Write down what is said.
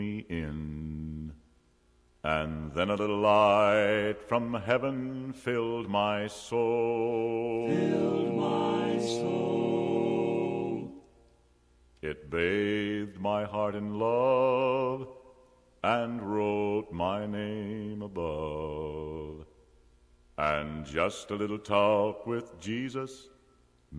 me in. And then a little light from heaven filled my soul. Filled my soul. It bathed my heart in love and wrote my name above. And just a little talk with Jesus